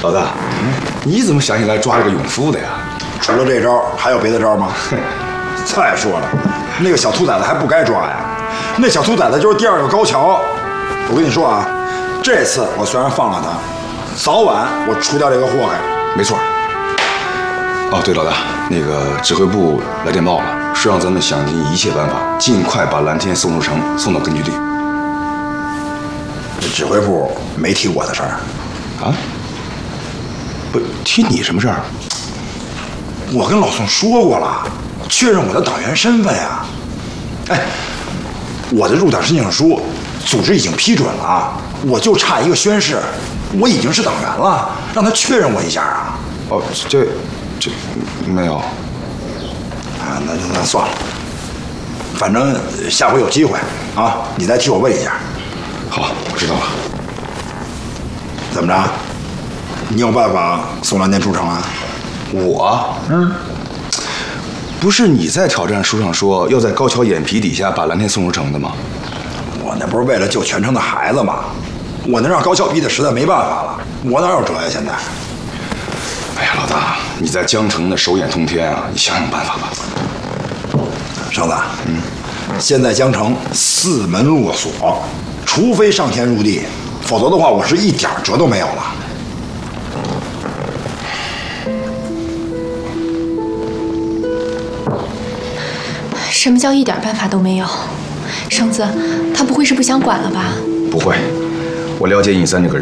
老大，你怎么想起来抓这个勇夫的呀？ 除了这招，还有别的招吗？再说了，那个小兔崽子还不该抓呀！那小兔崽子就是第二个高桥。我跟你说啊，这次我虽然放了他，早晚我除掉这个祸害。 没错。哦，对，老大，那个指挥部来电报了，说让咱们想尽一切办法，尽快把蓝天送入城，送到根据地。 这指挥部没提我的事儿啊？不提你什么事儿？ 我跟老宋说过了，确认我的党员身份呀。哎，我的入党申请书，组织已经批准了，我就差一个宣誓，我已经是党员了，让他确认我一下啊。 哦，这没有。 啊，那算了，反正下回有机会啊，你再替我问一下。 好，我知道了。 怎么着？你有办法送蓝天出城啊？ 我？不是你在挑战书上说要在高桥眼皮底下把蓝天送入城的吗？ 我那不是为了救全城的孩子吗？我能让高桥逼得实在没办法了，我哪有辙呀？现在。 哎呀，老大，你在江城的手眼通天啊，你想想办法吧。 生子，现在江城四门落锁，除非上天入地，否则的话，我是一点辙都没有了。 什么叫一点办法都没有？生子，他不会是不想管了吧？ 不会，我了解尹三这个人。